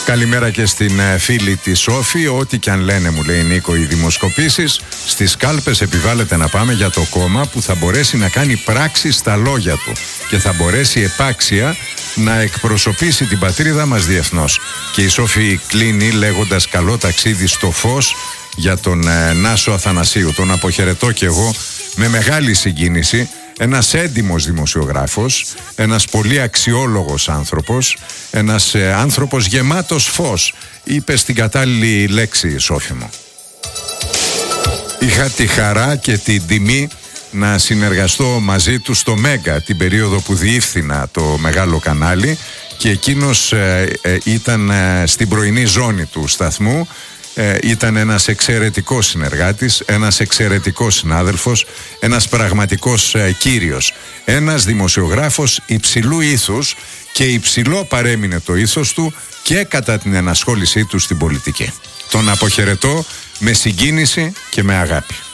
Καλημέρα και στην φίλη τη Σόφη. Ό,τι και αν λένε, μου λέει Νίκο, οι δημοσκοπήσεις, στις κάλπες επιβάλλεται να πάμε για το κόμμα που θα μπορέσει να κάνει πράξη στα λόγια του και θα μπορέσει επάξια να εκπροσωπήσει την πατρίδα μας διεθνώς. Και η Σόφη κλείνει λέγοντας καλό ταξίδι στο φως για τον Νάσο Αθανασίου. Τον αποχαιρετώ και εγώ με μεγάλη συγκίνηση. Ένας έντιμος δημοσιογράφος, ένας πολύ αξιόλογος άνθρωπος, ένας άνθρωπος γεμάτος φως. Είπε στην κατάλληλη λέξη η Σόφη μου. Είχα τη χαρά και την τιμή να συνεργαστώ μαζί του στο Μέγκα την περίοδο που διεύθυνα το μεγάλο κανάλι και εκείνος ήταν στην πρωινή ζώνη του σταθμού. Ήταν ένας εξαιρετικός συνεργάτης, ένας εξαιρετικός συνάδελφος, ένας πραγματικός κύριος, ένας δημοσιογράφος υψηλού ήθους και υψηλό παρέμεινε το ήθος του και κατά την ενασχόλησή του στην πολιτική. Τον αποχαιρετώ με συγκίνηση και με αγάπη.